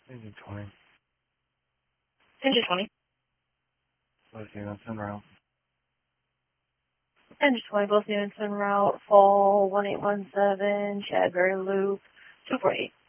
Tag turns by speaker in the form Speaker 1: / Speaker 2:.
Speaker 1: Engine 20.
Speaker 2: Engine 20.
Speaker 1: Both units en route.
Speaker 2: Engine 20, both units en route. Fall 1817, Chadbury Loop, 248.